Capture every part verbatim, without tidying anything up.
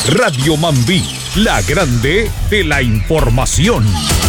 Radio Mambí, la grande de la información.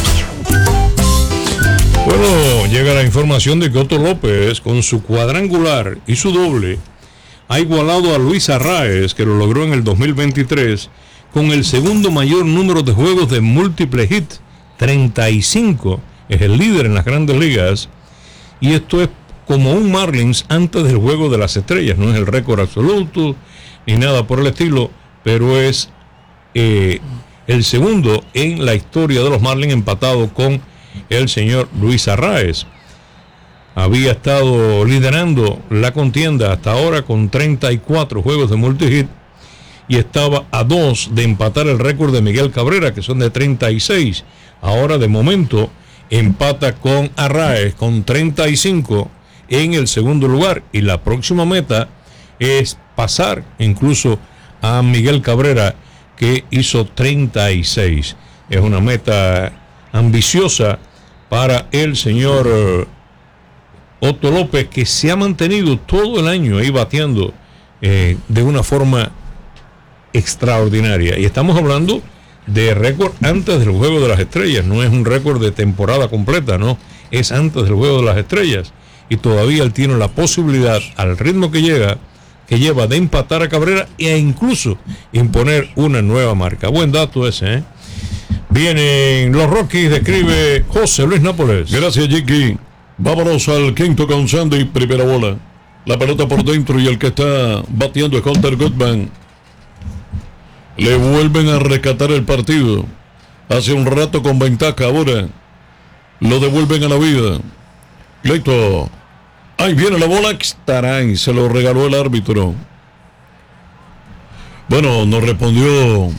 Bueno, llega la información de que Otto López, con su cuadrangular y su doble, ha igualado a Luis Arraez, que lo logró en el dos mil veintitrés, con el segundo mayor número de juegos de múltiple hit, treinta y cinco. Es el líder en las grandes ligas. Y esto es como un Marlins antes del Juego de las Estrellas. No es el récord absoluto ni nada por el estilo, pero es eh, el segundo en la historia de los Marlins, empatado con el señor Luis Arraez. Había estado liderando la contienda hasta ahora con treinta y cuatro juegos de multihit y estaba a dos de empatar el récord de Miguel Cabrera, que son de treinta y seis. Ahora de momento empata con Arraez con treinta y cinco en el segundo lugar, y la próxima meta es pasar incluso a Miguel Cabrera, que hizo treinta y seis. Es una meta ambiciosa para el señor Otto López, que se ha mantenido todo el año ahí bateando eh, de una forma extraordinaria. Y estamos hablando de récord antes del Juego de las Estrellas, no es un récord de temporada completa, no, es antes del Juego de las Estrellas. Y todavía él tiene la posibilidad, al ritmo que llega, que lleva, de empatar a Cabrera e incluso imponer una nueva marca. Buen dato ese, ¿eh? Vienen los Rockies, describe José Luis Nápoles. Gracias, Jiki. Vámonos al quinto con Sandy, primera bola. La pelota por dentro y el que está bateando es Hunter Goodman. Le vuelven a rescatar el partido. Hace un rato con ventaja, ahora lo devuelven a la vida. Pleito. Ahí viene la bola, Staray, se lo regaló el árbitro. Bueno, nos respondió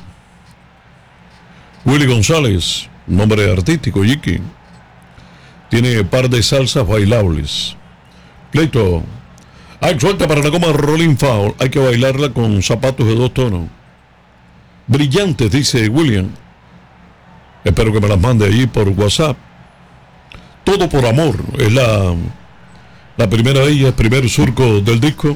Willy González, nombre artístico, Yiki. Tiene par de salsas bailables. Pleito. Hay suelta para la goma rolling foul. Hay que bailarla con zapatos de dos tonos. Brillantes, dice William. Espero que me las mande allí por WhatsApp. Todo por amor. Es la, la primera de ellas, el primer surco del disco.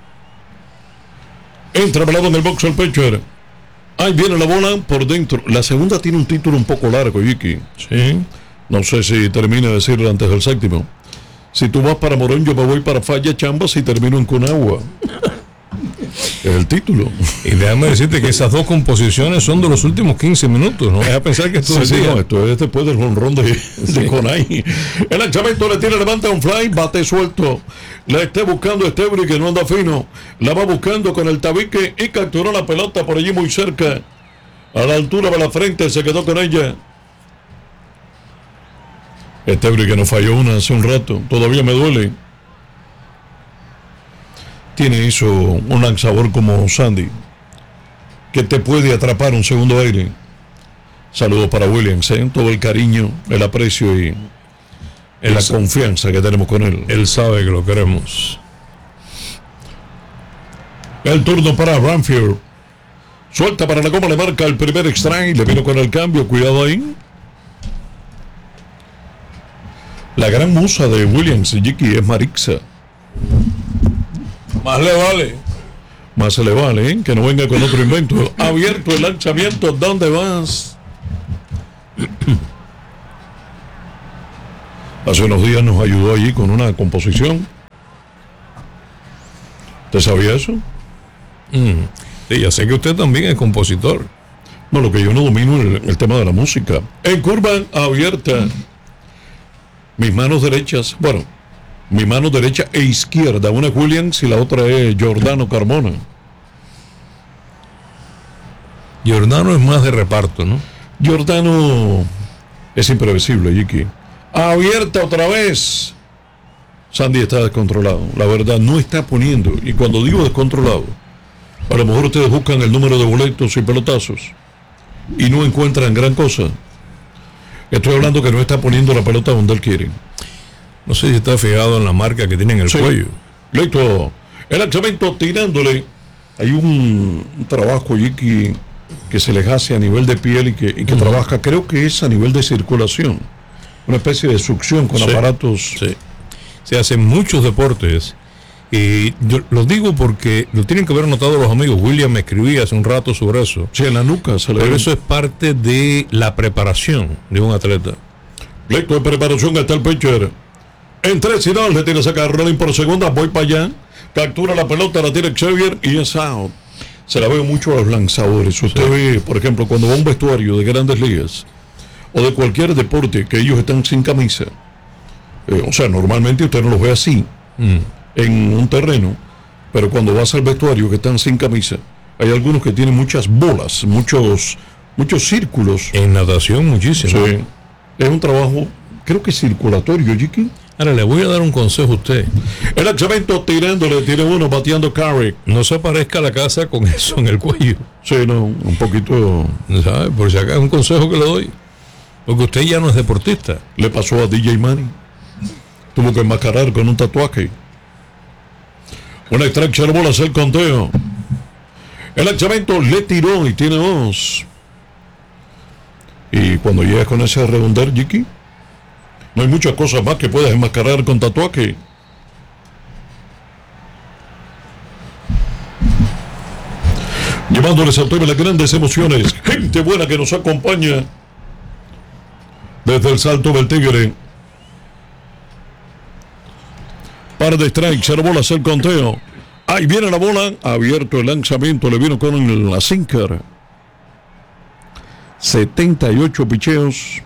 Entra pelado en el box al pitcher. Ahí viene la bola por dentro. La segunda tiene un título un poco largo, Vicky. Sí. No sé si termina de decirlo antes del séptimo. Si tú vas para Morón, yo me voy para Falla Chambas y termino en Conagua. Es el título. Y déjame decirte que esas dos composiciones son de los últimos quince minutos, ¿no? Deja pensar que esto, sí, es sí, no, esto es después del jonrón de, de sí. Conay. El lanzamiento le tira, levanta un fly, bate suelto. La está buscando Estebri, que no anda fino. La va buscando con el tabique y capturó la pelota por allí muy cerca. A la altura de la frente, se quedó con ella. Estebri, que nos falló una hace un rato. Todavía me duele. Tiene eso, un lanzador como Sandy, que te puede atrapar un segundo aire. Saludos para Williams, ¿eh? Todo el cariño, el aprecio y la confianza que tenemos con él. Él sabe que lo queremos. El turno para Branfield. Suelta para la goma, le marca el primer strike, le vino con el cambio, cuidado ahí. La gran musa de Williams y Jiki es Marixa. Más le vale. Más se le vale, ¿eh? Que no venga con otro invento. Abierto el lanzamiento, ¿dónde vas? Hace unos días nos ayudó allí con una composición. ¿Usted sabía eso? Mm. Sí, ya sé que usted también es compositor. No, lo que yo no domino es el, el tema de la música. En curva abierta. Mis manos derechas, bueno, mi mano derecha e izquierda, una es Williams y la otra es Giordano Carmona. Giordano es más de reparto, ¿no? Giordano es imprevisible, Jiki. Abierta otra vez. Sandy está descontrolado, la verdad no está poniendo, y cuando digo descontrolado, a lo mejor ustedes buscan el número de boletos y pelotazos y no encuentran gran cosa. Estoy hablando que no está poniendo la pelota donde él quiere. No sé si está fijado en la marca que tiene en el sí. cuello. Listo. El lanzamiento tirándole. Hay un, un trabajo allí que, que se les hace a nivel de piel y que, y que uh-huh. trabaja, creo que es a nivel de circulación. Una especie de succión con sí. aparatos. Sí. Se hacen muchos deportes Y yo lo digo porque lo tienen que haber notado los amigos. William me escribía hace un rato sobre eso. Sí, en la nuca se le Pero ve. eso es parte de la preparación de un atleta. Pleito de preparación está el pitcher. En tres y dos le tiene a sacar Rolling por segunda. Voy para allá. Captura la pelota, la tiene Xavier y es out. Se la veo mucho a los lanzadores. Usted sí. ve, por ejemplo, cuando va a un vestuario de Grandes Ligas o de cualquier deporte que ellos están sin camisa. Eh, o sea, normalmente usted no los ve así. Mm. En un terreno, pero cuando vas al vestuario que están sin camisa, hay algunos que tienen muchas bolas, muchos muchos círculos. En natación muchísimo. Sí. Es un trabajo, creo que circulatorio, Jiki. Ahora le voy a dar un consejo a usted. El lanzamiento tirándole, tiene uno bateando Carrick. No se aparezca a la casa con eso en el cuello. Sí, no, un poquito. ¿Sabe? Por si acá es un consejo que le doy. Porque usted ya no es deportista. Le pasó a D J Manny. Tuvo que enmascarar con un tatuaje. Un strike, se bola hacer el conteo. El lanzamiento le tiró y tiene dos. Y cuando llegas con ese redondel, Jiki, no hay muchas cosas más que puedas enmascarar con tatuaje. Llevándoles a todas las grandes emociones. Gente buena que nos acompaña desde el Salto del Tigre. Par de strikes, cero bolas el conteo. Ahí viene la bola, abierto el lanzamiento, le vino con la sinker. setenta y ocho picheos.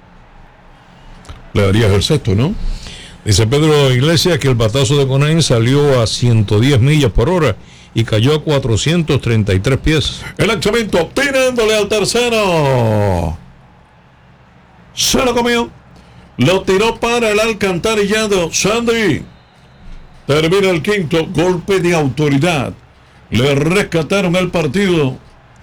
Le darías el sexto, ¿no? Dice Pedro Iglesias que el batazo de Conain salió a ciento diez millas por hora y cayó a cuatrocientos treinta y tres pies. El lanzamiento tirándole al tercero. Se lo comió. Lo tiró para el alcantarillado. Sandy. Termina el quinto, golpe de autoridad. Le rescataron el partido.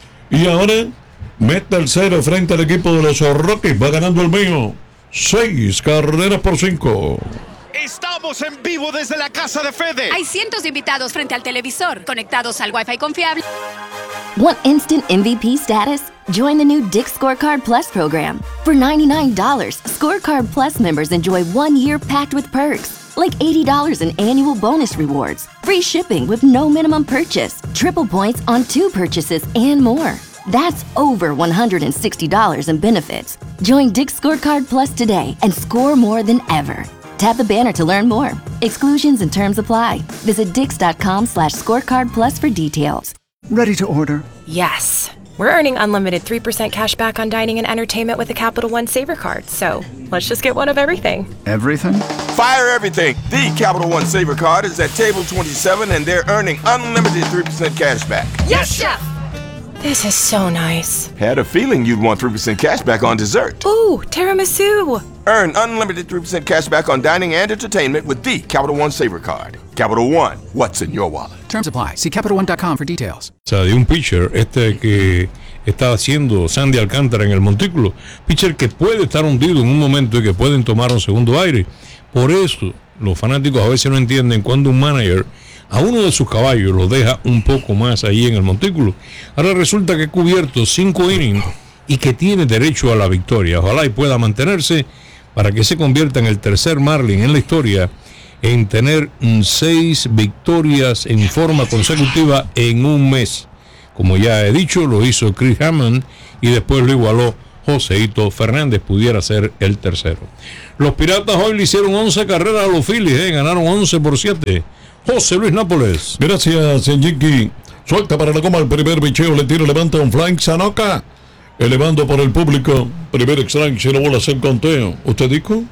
Y ahora mete el cero frente al equipo de los Rockies. Va ganando el mío. Seis carreras por cinco. Estamos en vivo desde la casa de Fede. Hay cientos de invitados frente al televisor, conectados al Wi-Fi confiable. Want instant M V P status? Join the new Dick's Scorecard Plus program. For ninety-nine dollars, Scorecard Plus members enjoy one year packed with perks. Like eighty dollars in annual bonus rewards, free shipping with no minimum purchase, triple points on two purchases, and more. That's over one hundred sixty dollars in benefits. Join Dick's Scorecard Plus today and score more than ever. Tap the banner to learn more. Exclusions and terms apply. Visit dix.com slash scorecard plus for details. Ready to order? Yes. We're earning unlimited three percent cash back on dining and entertainment with the Capital One Saver Card. So let's just get one of everything. Everything? Fire everything. The Capital One Saver Card is at table twenty-seven and they're earning unlimited three percent cash back. Yes, Chef! This is so nice. Had a feeling you'd want three percent cash back on dessert. Ooh, tiramisu. Earn unlimited three percent cash back on dining and entertainment with the Capital One Saver Card. Capital One, what's in your wallet? Terms apply. See Capital One dot com for details. O sea, de un pitcher, este que está haciendo Sandy Alcántara en el montículo, pitcher que puede estar hundido en un momento y que pueden tomar un segundo aire. Por eso, los fanáticos a veces no entienden cuando un manager a uno de sus caballos lo deja un poco más ahí en el montículo. Ahora resulta que ha cubierto cinco innings y que tiene derecho a la victoria. Ojalá y pueda mantenerse para que se convierta en el tercer Marlin en la historia en tener seis victorias en forma consecutiva en un mes. Como ya he dicho, lo hizo Chris Hammond y después lo igualó Joseito Fernández, pudiera ser el tercero. Los Piratas hoy le hicieron once carreras a los Phillies, ¿eh? Ganaron once por siete. José Luis Nápoles. Gracias, Jiki. Suelta para la goma el primer bicheo, le tira, levanta un flank, Sanoka. Elevando por el público. Primer strike, cero bolas en conteo. ¿Usted dijo?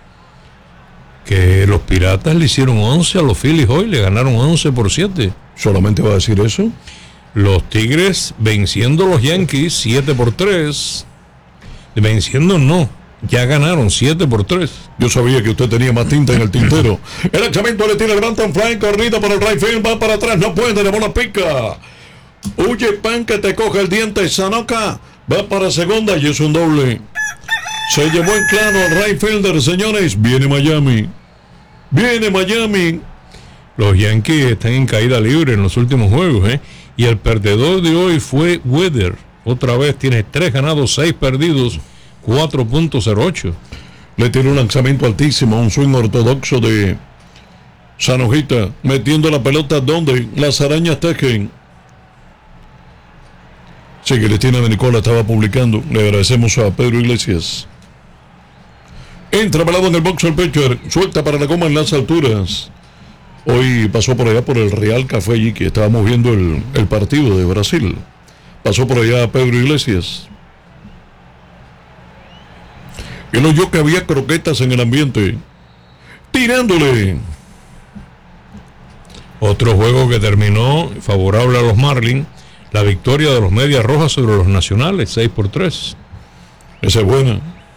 Que los Piratas le hicieron once a los Phillies hoy, le ganaron once por siete. ¿Solamente va a decir eso? Los Tigres venciendo a los Yankees siete por tres. Venciendo no, ya ganaron siete por tres. Yo sabía que usted tenía más tinta en el tintero. El lanzamiento le tira, levanta un fly, corrida por el right field, va para atrás, no puede, la bola pica. Huye, pan, que te coge el diente, Sanoka. Va para segunda y es un doble. Se llevó en claro al right fielder, señores. Viene Miami. Viene Miami. Los Yankees están en caída libre en los últimos juegos, ¿eh? Y el perdedor de hoy fue Weather. Otra vez tiene tres ganados, seis perdidos, cuatro punto cero ocho. Le tiró un lanzamiento altísimo, un swing ortodoxo de Sanojita metiendo la pelota donde las arañas tejen. Sí, Cristina de Nicola estaba publicando. Le agradecemos a Pedro Iglesias. Entra pelado en el box el pitcher. Suelta para la goma en las alturas. Hoy pasó por allá por el Real Café y que estábamos viendo el, el partido de Brasil. Pasó por allá Pedro Iglesias. Él oyó que había croquetas en el ambiente. Tirándole. Otro juego que terminó favorable a los Marlins. La victoria de los Medias Rojas sobre los Nacionales, seis por tres. Esa es buena.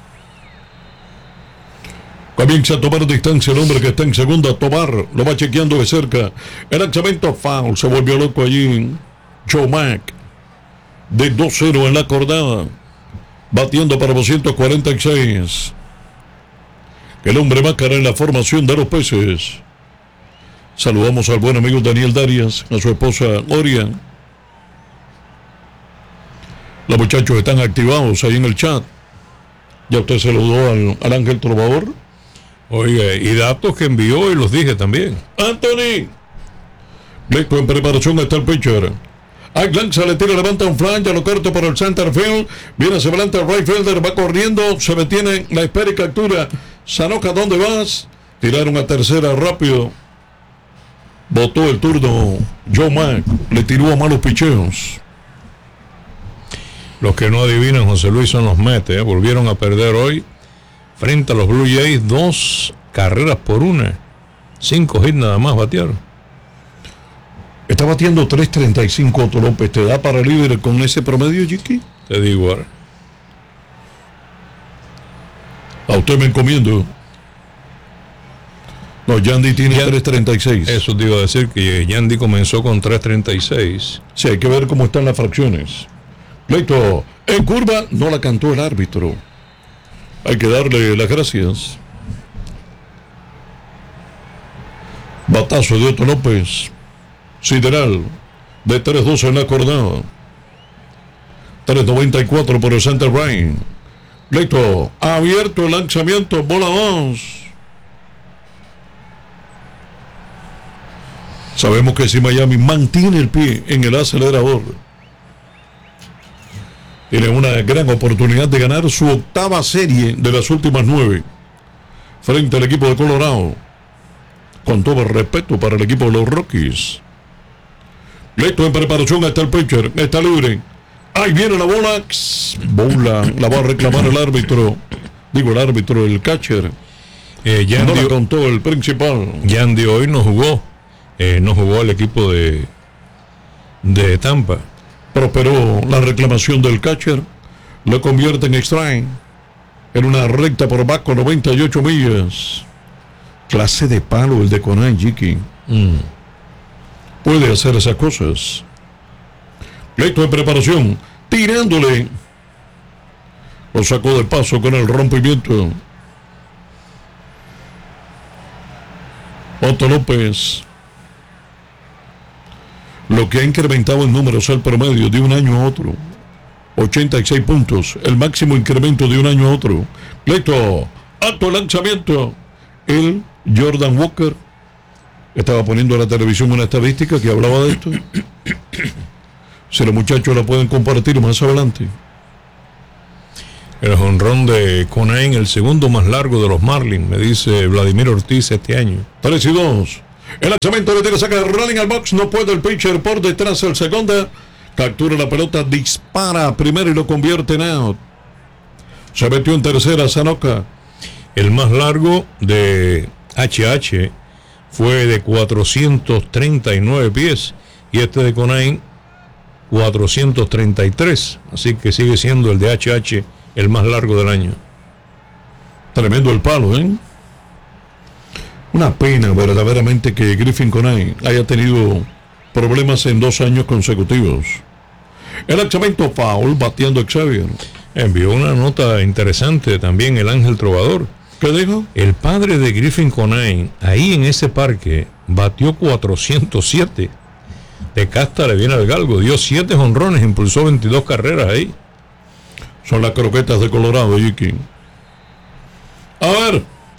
Comienza a tomar distancia el hombre que está en segunda. Tobar lo va chequeando de cerca. El lanzamiento foul. Se volvió loco allí. Joe Mack. De dos cero en la acordada. Batiendo para doscientos cuarenta y seis. El hombre más cara en la formación de los Peces. Saludamos al buen amigo Daniel Darias, a su esposa Orian. Los muchachos están activados ahí en el chat. Ya usted saludó al, al Ángel Trovador. Oiga, y datos que envió y los dije también. Anthony. Listo, en preparación está el pitcher. Ahí lanza, le tira, levanta un fly, ya lo corta por el center field. Viene hacia adelante el right fielder, va corriendo, se detiene, la espera y captura. Sanoka, ¿dónde vas? Tiraron a tercera rápido. Botó el turno Joe Mack, le tiró a malos picheos. Los que no adivinan, José Luis, son los Mets, ¿eh? Volvieron a perder hoy frente a los Blue Jays, dos carreras por una. Cinco hits nada más batearon. Está batiendo tres treinta y cinco Otto López. ¿Te da para líder con ese promedio, Chiqui? Te digo ahora. A usted me encomiendo. No, Yandy tiene tres treinta y seis. Eso te iba a decir, que Yandy comenzó con tres treinta y seis. Sí, hay que ver cómo están las fracciones. Pleito, en curva no la cantó el árbitro. Hay que darle las gracias. Batazo de Otto López. Sideral de tres dos en la acordada. tres noventa y cuatro por el center right. Pleito, abierto el lanzamiento, bola dos. Sabemos que si Miami mantiene el pie en el acelerador, tiene una gran oportunidad de ganar su octava serie de las últimas nueve frente al equipo de Colorado. Con todo el respeto para el equipo de los Rockies. Listo, en preparación está el pitcher, está libre. Ahí viene la bola. Bola, la va a reclamar el árbitro. Digo el árbitro, el catcher. Eh, Yandy, no la contó el principal. Yandy hoy no jugó. Eh, no jugó el equipo de, de Tampa. Prosperó la reclamación del catcher. Lo convierte en strike. En una recta por bajo, noventa y ocho millas. Clase de palo el de Conay, Jiki. Mm. Puede hacer esas cosas. Listo en preparación. Tirándole. Lo sacó del paso con el rompimiento. Otto López. Lo que ha incrementado en números el promedio de un año a otro. ochenta y seis puntos. El máximo incremento de un año a otro. Listo. Alto lanzamiento. El Jordan Walker. Estaba poniendo a la televisión una estadística que hablaba de esto. Si los muchachos la pueden compartir más adelante. El jonrón de Conay, el segundo más largo de los Marlins, me dice Vladimir Ortiz este año. tres y dos. El lanzamiento le tira, saca el running al box. No puede el pitcher por detrás el segunda. Captura la pelota, dispara primero y lo convierte en out. Se metió en tercera Sanoka. El más largo de H H fue de cuatrocientos treinta y nueve pies y este de Conay cuatrocientos treinta y tres, así que sigue siendo el de H H el más largo del año. Tremendo el palo, ¿eh? Una pena verdaderamente que Griffin Conay haya tenido problemas en dos años consecutivos. El lanzamiento foul, bateando Xavier. Envió una nota interesante también el Ángel Trovador. ¿Qué dijo? El padre de Griffin Conay, ahí en ese parque, batió cuatrocientos siete. De casta le viene al galgo, dio siete jonrones, impulsó veintidós carreras ahí. Son las croquetas de Colorado, Jiki. A ver,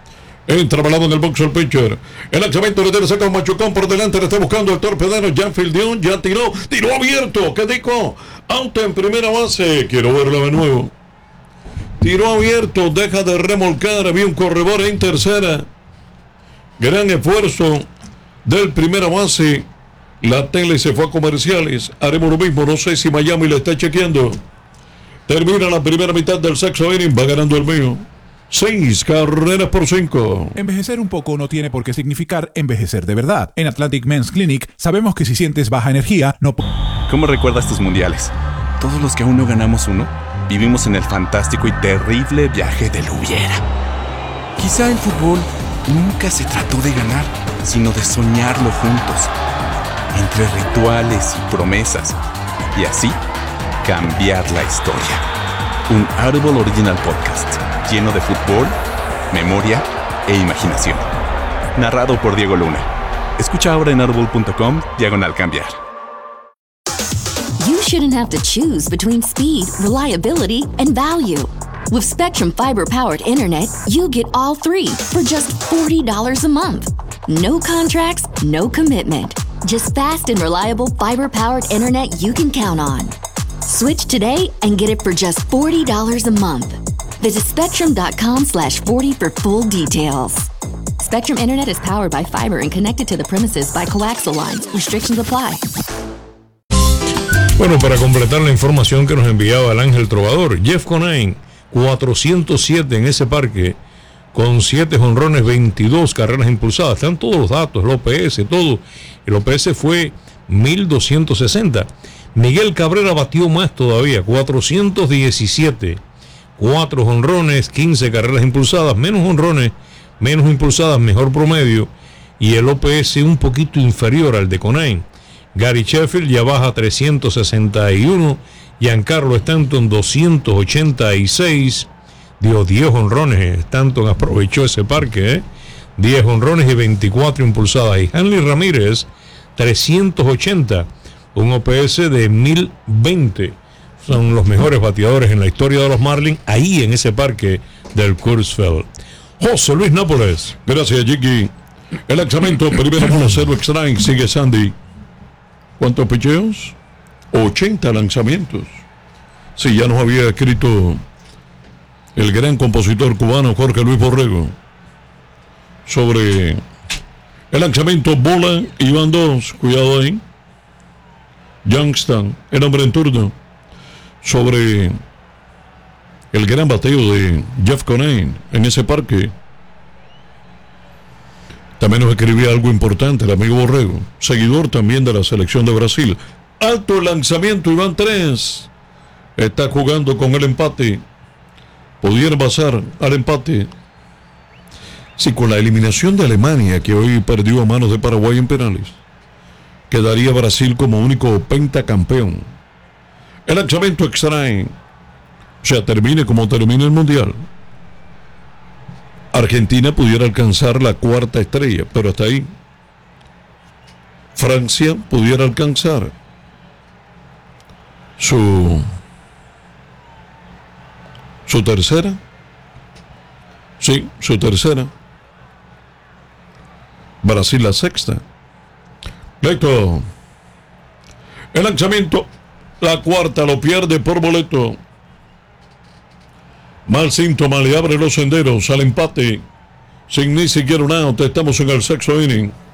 Entra balado en el box el pitcher. El lanzamiento le saca un machucón por delante. Le está buscando el torpedero. Ya fildeó, ya tiró. Tiró abierto. ¿Qué dijo? Out en primera base. Quiero verlo de nuevo. Tiró abierto. Deja de remolcar. Había un corredor en tercera. Gran esfuerzo del primera base. La tele se fue a comerciales. Haremos lo mismo. No sé si Miami le está chequeando. Termina la primera mitad del sexto inning. Va ganando el mío. Seis carreras por cinco. Envejecer un poco no tiene por qué significar envejecer de verdad. En Atlantic Men's Clinic sabemos que si sientes baja energía, no... ¿Cómo recuerdas tus mundiales? Todos los que aún no ganamos uno, vivimos en el fantástico y terrible viaje del hubiera. Quizá el fútbol nunca se trató de ganar, sino de soñarlo juntos. Entre rituales y promesas. Y así, cambiar la historia. Un Audible Original Podcast. Lleno de fútbol, memoria e imaginación. Narrado por Diego Luna. Escucha ahora en audible punto com, diagonal cambiar. You shouldn't have to choose between speed, reliability, and value. With Spectrum Fiber-powered internet, you get all three for just forty dollars a month. No contracts, no commitment. Just fast and reliable fiber-powered internet you can count on. Switch today and get it for just forty dollars a month. Visit spectrum.com slash 40 for full details. Spectrum Internet is powered by fiber and connected to the premises by coaxial lines. Restrictions apply. Bueno, para completar la información que nos enviaba el Ángel Trovador, Jeff Conine, cuatrocientos siete en ese parque, con siete jonrones, veintidós carreras impulsadas. Están todos los datos, el O P S, todo. El O P S fue mil doscientos sesenta. Miguel Cabrera batió más todavía, cuatrocientos diecisiete. cuatro jonrones, quince carreras impulsadas, menos jonrones, menos impulsadas, mejor promedio, y el O P S un poquito inferior al de Conine. Gary Sheffield ya baja trescientos sesenta y uno, Giancarlo Stanton doscientos ochenta y seis, dio diez jonrones, Stanton aprovechó ese parque, ¿eh? diez jonrones y veinticuatro impulsadas, y Hanley Ramírez trescientos ochenta, un O P S de mil veinte. Son los mejores bateadores en la historia de los Marlins, ahí en ese parque del Coors Field. José Luis Nápoles. Gracias, Jiki. El lanzamiento, primero por cero strike, sigue Sandy. ¿Cuántos picheos? ochenta lanzamientos. Sí, ya nos había escrito el gran compositor cubano Jorge Luis Borrego sobre el lanzamiento, bola y van dos. Cuidado ahí. Youngstown, el hombre en turno. Sobre el gran bateo de Jeff Conine en ese parque. También nos escribía algo importante el amigo Borrego, seguidor también de la selección de Brasil. Alto lanzamiento, Iván tres. Está jugando con el empate. Pudieron pasar al empate. Si con la eliminación de Alemania, que hoy perdió a manos de Paraguay en penales, quedaría Brasil como único pentacampeón. El lanzamiento extrae, o sea, termine como termine el mundial. Argentina pudiera alcanzar la cuarta estrella, pero hasta ahí. Francia pudiera alcanzar su su tercera. Sí, su tercera. Brasil la sexta. Lecto. El lanzamiento. La cuarta lo pierde por boleto. Mal síntoma, le abre los senderos al empate. Sin ni siquiera un out, estamos en el sexto inning.